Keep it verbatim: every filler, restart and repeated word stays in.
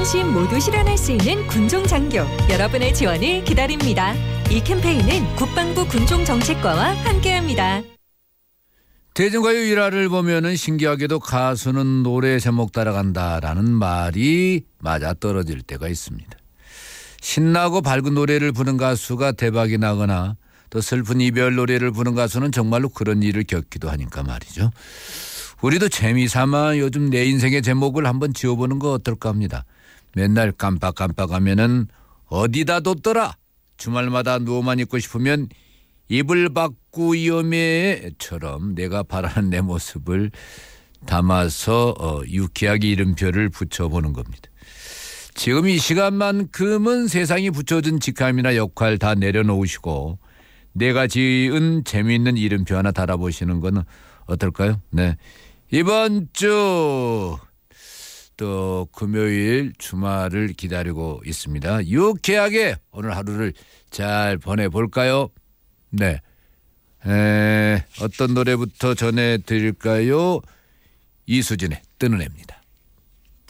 안심 모두 실현할 수 있는 군종장교 여러분의 지원을 기다립니다. 이 캠페인은 국방부 군종정책과와 함께합니다. 대중가요 일화를 보면은 신기하게도 가수는 노래 제목 따라간다라는 말이 맞아 떨어질 때가 있습니다. 신나고 밝은 노래를 부르는 가수가 대박이 나거나 또 슬픈 이별 노래를 부르는 가수는 정말로 그런 일을 겪기도 하니까 말이죠. 우리도 재미삼아 요즘 내 인생의 제목을 한번 지어보는 거 어떨까 합니다. 맨날 깜빡깜빡하면은 어디다 뒀더라. 주말마다 누워만 있고 싶으면 이불 밖구 위험해처럼 내가 바라는 내 모습을 담아서 어, 유쾌하게 이름표를 붙여보는 겁니다. 지금 이 시간만큼은 세상이 붙여준 직함이나 역할 다 내려놓으시고 내가 지은 재미있는 이름표 하나 달아보시는 건 어떨까요? 네, 이번 주 또 금요일 주말을 기다리고 있습니다. 유쾌하게 오늘 하루를 잘 보내볼까요? 네, 에, 어떤 노래부터 전해드릴까요? 이수진의 뜨는 해입니다.